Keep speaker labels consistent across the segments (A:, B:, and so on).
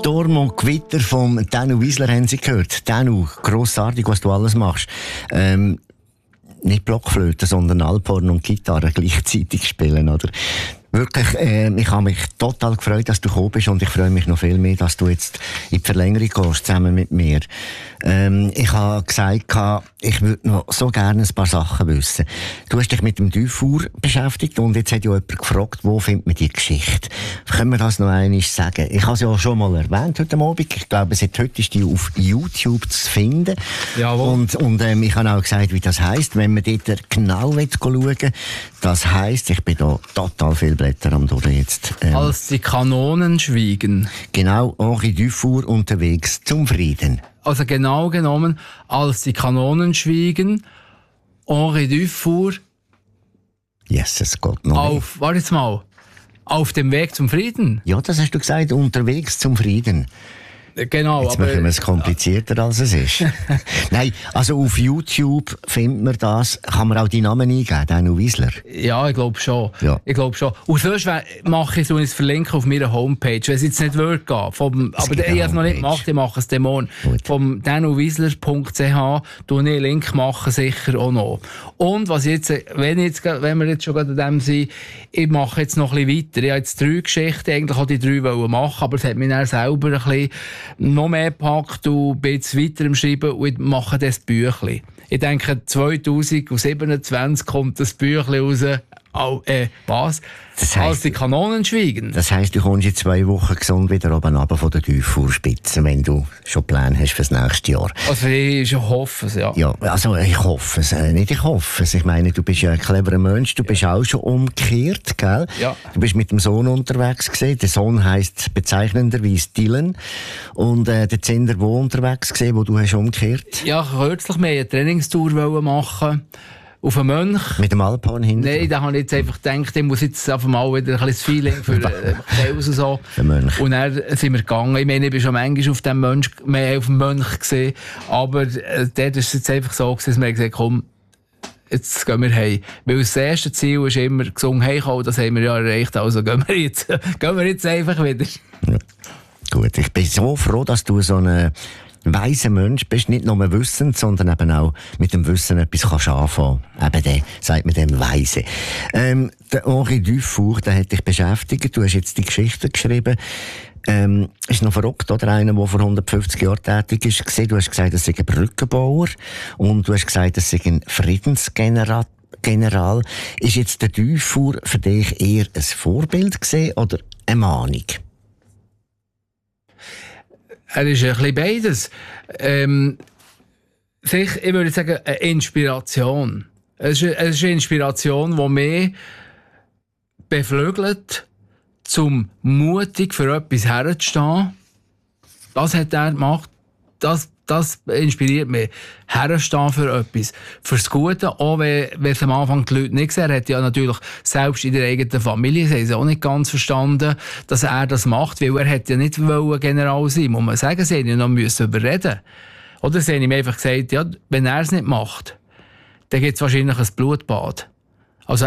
A: Sturm und Gewitter von Danu Wiesler haben Sie gehört. Danu, grossartig, was du alles machst. Nicht Blockflöte, sondern Alphorn und Gitarre gleichzeitig spielen, oder? Wirklich, ich habe mich total gefreut, dass du gekommen bist und ich freue mich noch viel mehr, dass du jetzt in die Verlängerung gehst, zusammen mit mir. Ich habe gesagt, ich würde noch so gerne ein paar Sachen wissen. Du hast dich mit dem Dufour beschäftigt und jetzt hat ja jemand gefragt, wo findet man die Geschichte? Können wir das noch einmal sagen? Ich habe es ja schon mal erwähnt heute Abend. Ich glaube, seit heute ist die auf YouTube zu finden.
B: Jawohl.
A: Und ich habe auch gesagt, wie das heisst, wenn man dort genau schauen will. Das heisst, ich bin da total viel Blätter am durch jetzt.
B: Als die Kanonen schwiegen.
A: Genau, Henri Dufour unterwegs zum Frieden.
B: Also genau genommen, als die Kanonen schwiegen, Henri Dufour
A: Jesus Gott, noch
B: warte jetzt mal, auf dem Weg zum Frieden.
A: Ja, das hast du gesagt, unterwegs zum Frieden.
B: Genau,
A: jetzt machen wir es komplizierter, als es ist. Nein, also auf YouTube findet man das. Kann man auch die Namen eingeben, Danu Wiesler?
B: Ja, ich glaube schon.
A: Ja.
B: Ich glaube schon. Und sonst mache ich so ein Verlinken auf meiner Homepage, wenn es jetzt nicht wird gehen. Aber ich habe es noch nicht gemacht, ich mache es dann morgen. Vom danuwiesler.ch tue ich einen Link machen, sicher auch noch. Und was jetzt, wenn wir jetzt schon an dem sind, ich mache jetzt noch ein bisschen weiter. Ich habe jetzt 3 Geschichten, eigentlich auch die 3 machen, aber es hat mich dann selber ein bisschen noch mehr gepackt und bin jetzt weiter im Schreiben und mache das Büchlein. Ich denke, 2027 kommt das Büchlein raus. Was?
A: Das heisst,
B: als die Kanonen schwiegen.
A: Das heisst, du kommst in 2 Wochen gesund wieder oben runter von der Dufour-Spitze, wenn du schon Pläne hast fürs nächste Jahr.
B: Also ich hoffe es, ja.
A: Ja, also ich hoffe es. Nicht ich hoffe es. Ich meine, du bist ja ein cleverer Mensch. Du bist auch schon umgekehrt, gell? Ja. Du bist mit dem Sohn unterwegs gewesen. Der Sohn heisst bezeichnenderweise Dylan. Und der Zender wo unterwegs gewesen, wo du hast umgekehrt?
B: Ja, kürzlich mehr eine Trainingstour machen. Auf einen Mönch.
A: Mit dem Alphorn hinten?
B: Nein, da habe ich jetzt einfach gedacht, ich muss jetzt einfach mal wieder ein bisschen Feeling für Chaos und so.
A: Der Mönch.
B: Und dann sind wir gegangen. Ich meine, ich bin schon manchmal auf dem Mönch gesehen. Aber dort war es jetzt einfach so, dass wir gesagt haben, komm, jetzt gehen wir heim. Weil das erste Ziel ist immer gesungen heimkommen, das haben wir ja erreicht. Also gehen wir jetzt einfach wieder.
A: Ja. Gut, ich bin so froh, dass du so eine weiser Mensch bist, nicht nur wissend, sondern eben auch mit dem Wissen etwas kannst anfangen. Eben der, sagt man dem Weise. Der Henri Dufour, der hat dich beschäftigt. Du hast jetzt die Geschichte geschrieben. Ist noch verrückt, oder? Einer, der vor 150 Jahren tätig ist. Du hast gesagt, er sei ein Brückenbauer. Und du hast gesagt, er sei ein Friedensgeneral. Ist jetzt der Dufour für dich eher ein Vorbild gewesen oder eine Mahnung?
B: Er ist ein bisschen beides. Ich würde sagen, eine Inspiration. Es ist eine Inspiration, die mich beflügelt, zum mutig für etwas herzustehen. Das hat er gemacht. Das inspiriert mich. Herstehen für etwas. Fürs Gute, auch wenn es am Anfang die Leute nicht sehen. Er hat ja natürlich selbst in der eigenen Familie, sie haben es auch nicht ganz verstanden, dass er das macht, weil er hätte ja nicht General sein, muss man sagen. Sie hätten ja noch überreden. Oder sie haben ihm einfach gesagt, ja, wenn er es nicht macht, dann gibt es wahrscheinlich ein Blutbad. Also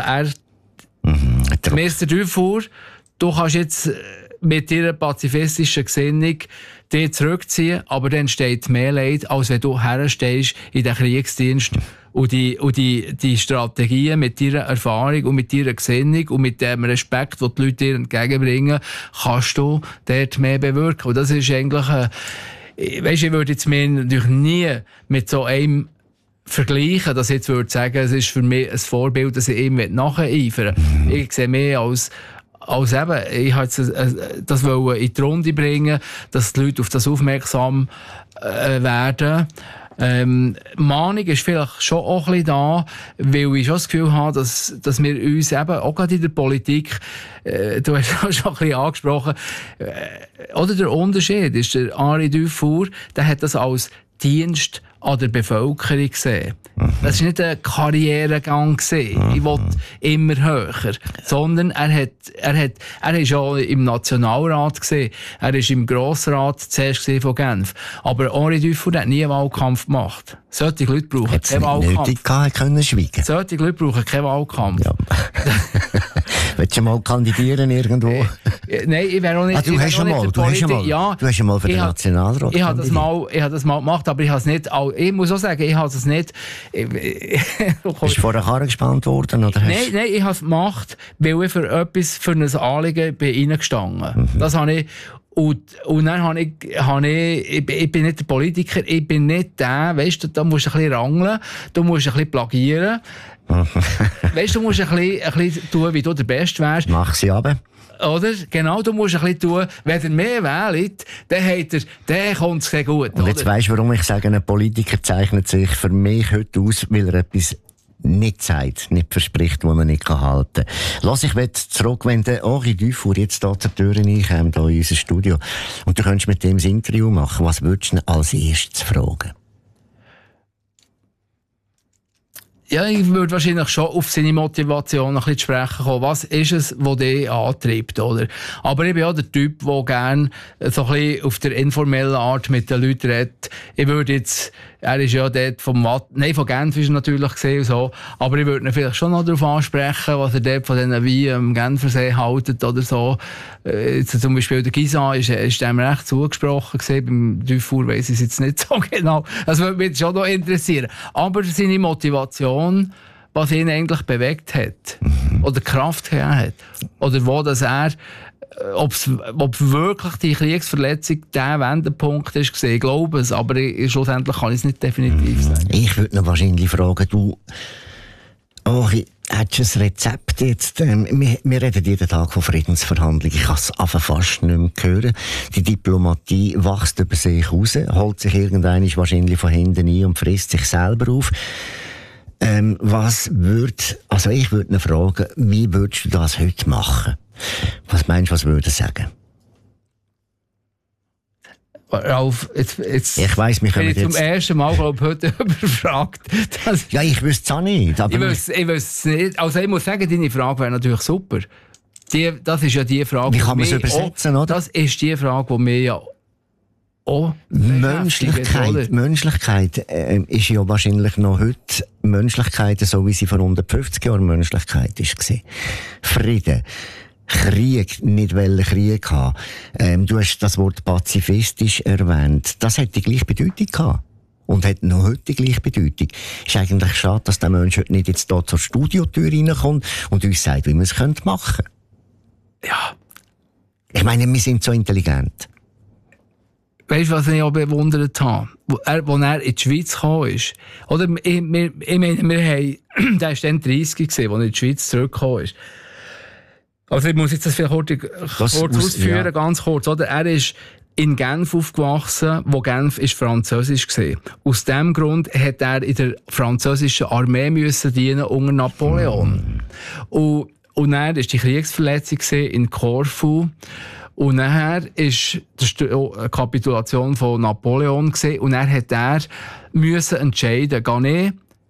B: Mr. Dufour, du kannst jetzt mit ihrer pazifistischen Gesinnung dich zurückziehen, aber dann entsteht mehr Leid, als wenn du herstehst in den Kriegsdienst und die Strategien mit deiner Erfahrung und mit deiner Gesinnung und mit dem Respekt, den die Leute dir entgegenbringen, kannst du dort mehr bewirken. Und das ist eigentlich ich würde jetzt mir natürlich nie mit so einem vergleichen, dass ich jetzt würde sagen, es ist für mich ein Vorbild, dass ich ihm nacheifern will. Ich sehe mehr als eben, ich wollte das in die Runde bringen, dass die Leute auf das aufmerksam werden. Mahnung ist vielleicht schon auch ein bisschen da, weil ich schon das Gefühl habe, dass wir uns eben, auch gerade in der Politik, du hast es schon ein bisschen angesprochen, oder der Unterschied ist, der Henri Dufour, der hat das als Dienst an der Bevölkerung gesehen. Das war nicht ein Karrieregang gewesen. Ich wollte immer höher. Sondern er ist ja im Nationalrat gewesen. Er ist im Grossrat zuerst von Genf. Aber Henri Dufour hat nie einen Wahlkampf gemacht. Solche Leute brauchen keinen Wahlkampf.
A: Nötig gehabt, können schweigen.
B: Solche Leute brauchen keinen Wahlkampf.
A: Ja. Willst du mal kandidieren irgendwo?
B: Nein, ich wäre auch nicht.
A: Du hast ja mal für den Nationalrat.
B: Ich habe das mal gemacht, aber ich habe es nicht. Ich muss auch sagen, ich habe es nicht.
A: Bist du vor der Karre gespannt worden? Oder
B: nein, ich habe es gemacht, weil ich für ein Anliegen bin reingestanden. Das habe ich. Und dann habe ich bin nicht der Politiker, ich bin nicht der, weißt du, da musst du ein bisschen rangeln, du musst ein bisschen plagieren. Weißt du, musst ein bisschen tun, wie du der Beste wärst.
A: Mach sie runter.
B: Oder? Genau, du musst ein bisschen tun. Wenn ihr mehr wählt, dann kommt es sehr gut.
A: Und jetzt weisst du, warum ich sage, ein Politiker zeichnet sich für mich heute aus, weil er etwas nicht sagt, nicht verspricht, was er nicht halten kann. Lass ich zurück, wenn der Henri Dufour jetzt hier zur Tür reinkommt, hier in unser Studio, und du könntest mit dem ein Interview machen, was würdest du ihn als erstes fragen?
B: Ja, ich würde wahrscheinlich schon auf seine Motivation ein bisschen zu sprechen kommen. Was ist es, was dich antreibt, oder? Aber ich bin auch der Typ, der gerne so ein bisschen auf der informellen Art mit den Leuten redet. Ich würde jetzt, er ist ja dort von Genf ist er natürlich gesehen und so, aber ich würde ihn vielleicht schon noch darauf ansprechen, was er dort von diesen Weinen am Genfersee haltet oder so. Jetzt zum Beispiel der Gisa ist dem recht zugesprochen gewesen, beim Dufour weiss ich es jetzt nicht so genau. Das würde mich schon noch interessieren. Aber seine Motivation, was ihn eigentlich bewegt hat, oder Kraft gegeben hat, oder wo das ob wirklich die Kriegsverletzung der Wendepunkt ist gesehen, ich glaube es, aber schlussendlich kann ich es nicht definitiv sagen. Ich
A: würde ihn wahrscheinlich fragen, hättest du ein Rezept jetzt? Wir reden jeden Tag von Friedensverhandlungen. Ich kann es fast nicht mehr hören. Die Diplomatie wächst über sich raus, holt sich irgendwann wahrscheinlich von hinten ein und frisst sich selber auf. Ich würde ihn fragen, wie würdest du das heute machen? Was meinst du, was würde er sagen?
B: Ralf, jetzt
A: ich weiss, wir
B: bin ich zum ersten Mal, glaube ich, heute überfragt.
A: Ja, ich wüsste es auch nicht.
B: Ich wüsste es nicht. Also ich muss sagen, deine Frage wäre natürlich super. Das ist ja die Frage,
A: wie kann man es übersetzen, oder?
B: Das ist die Frage, die mir ja auch
A: Menschlichkeit ist ja wahrscheinlich noch heute Menschlichkeit, so wie sie vor 150 Jahren Menschlichkeit war. Frieden. Krieg, nicht welchen Krieg haben. Du hast das Wort pazifistisch erwähnt. Das hat die gleiche Bedeutung gehabt. Und hat noch heute die gleiche Bedeutung. Ist eigentlich schade, dass der Mensch heute nicht jetzt hier zur Studiotür reinkommt und uns sagt, wie man es machen könnte.
B: Ja.
A: Ich meine, wir sind so intelligent.
B: Weißt du, was ich auch bewundert habe? Als er in die Schweiz gekommen ist. Oder, ich meine, der war dann 30 gewesen, als er in die Schweiz zurückgekommen ist. Also ich muss jetzt das vielleicht kurz ausführen, ja. Ganz kurz. Oder? Er ist in Genf aufgewachsen, wo Genf ist französisch war. Aus diesem Grund hat er in der französischen Armee müssen dienen unter Napoleon. Und dann war die Kriegsverletzung in Korfu. Und nachher war die Kapitulation von Napoleon gewesen, und dann hat er müssen entscheiden, gehe ich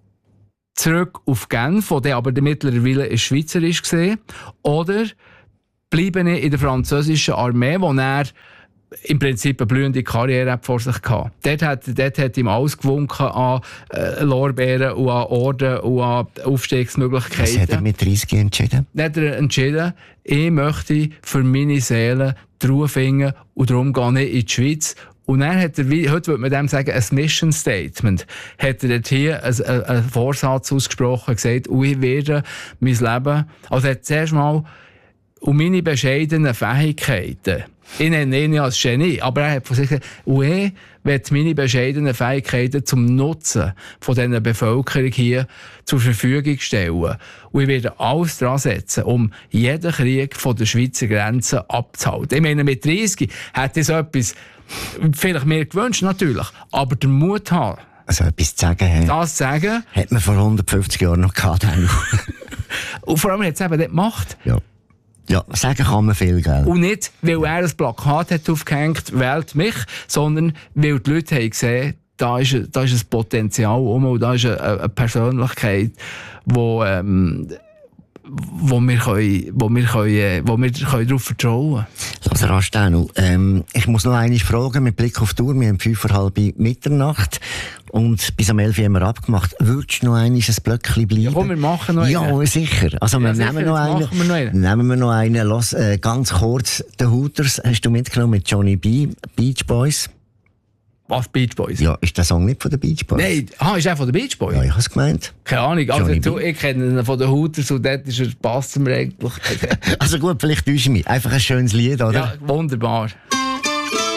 B: zurück auf Genf, wo der aber mittlerweile schweizerisch war, oder bleibe ich in der französischen Armee, wo er im Prinzip eine blühende Karriere vor sich hatte. Dort hat ihm alles gewunken an Lorbeeren und an Orden und an Aufstiegsmöglichkeiten.
A: Was hat er mit 30 entschieden?
B: Dann hat er entschieden, ich möchte für meine Seele die Ruhe finden und darum gehe ich in die Schweiz. Und dann hat er, heute würde man dem sagen, ein Mission Statement, hat er dort hier einen Vorsatz ausgesprochen, gesagt, ich werde mein Leben, also er hat zuerst mal um meine bescheidenen Fähigkeiten, ich nenne ihn ja als Genie, aber er hat von sich gesagt, ich werde meine bescheidenen Fähigkeiten zum Nutzen von dieser Bevölkerung hier zur Verfügung stellen. Und ich werde alles daran setzen, um jeden Krieg von der Schweizer Grenze abzuhalten. Ich meine, mit 30 hätte ich so etwas vielleicht mehr gewünscht, natürlich, aber der Mut haben,
A: also etwas zu sagen,
B: das zu sagen,
A: hat man vor 150 Jahren noch gehabt.
B: Und vor allem hat es eben nicht gemacht.
A: Ja, sagen kann man viel, gell?
B: Und nicht, weil er ein Plakat hat aufgehängt, wählt mich, sondern weil die Leute haben gesehen, da ist ein Potenzial und da ist eine Persönlichkeit, wo wir darauf vertrauen können.
A: Also Rastenu, ich muss noch eine fragen mit Blick auf die Uhr. Wir haben 5:30 Mitternacht und bis um 11 Uhr haben wir abgemacht. Würdest du noch ein Blöckchen bleiben?
B: Ja, komm, wir machen noch einen.
A: Ja, sicher. Also wir nehmen noch einen. Nehmen wir noch einen. Los, ganz kurz, The Hooters hast du mitgenommen mit Johnny B, Beach Boys.
B: Was, Beach Boys?
A: Ja, ist der Song nicht von den Beach Boys?
B: Nein, ist er von den Beach Boys?
A: Ja, ich habe es gemeint.
B: Keine Ahnung, also ich kenne ihn von den Hooters und dort passt er mir eigentlich.
A: Also gut, vielleicht täusche ich mich. Einfach ein schönes Lied, oder?
B: Ja, wunderbar.